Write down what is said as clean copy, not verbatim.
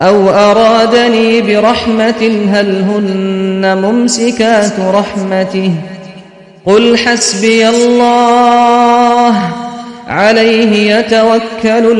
أو أرادني برحمة هل هن ممسكات رحمته قل حسبي الله عليه يتوكل